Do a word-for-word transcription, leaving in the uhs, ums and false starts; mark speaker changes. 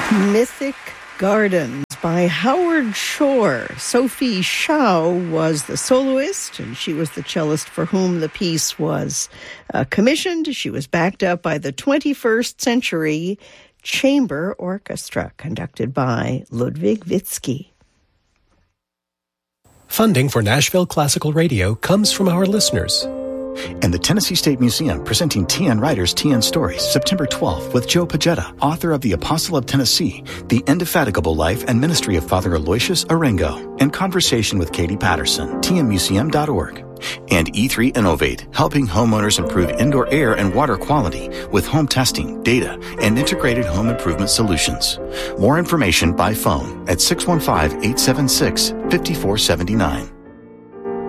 Speaker 1: Mythic Gardens by Howard Shore. Sophie Shao was the soloist, and she was the cellist for whom the piece was uh, commissioned. She was backed up by the twenty-first Century Chamber Orchestra, conducted by Ludwig Witzke.
Speaker 2: Funding for Nashville Classical Radio comes from our listeners.
Speaker 3: And the Tennessee State Museum presenting T N Writers T N Stories, September twelfth, with Joe Pagetta, author of The Apostle of Tennessee, The Indefatigable Life and Ministry of Father Aloysius Arengo, in conversation with Katie Patterson, T N museum dot org. And E three Innovate, helping homeowners improve indoor air and water quality with home testing, data, and integrated home improvement solutions. More information by phone at six one five, eight seven six, five four seven nine.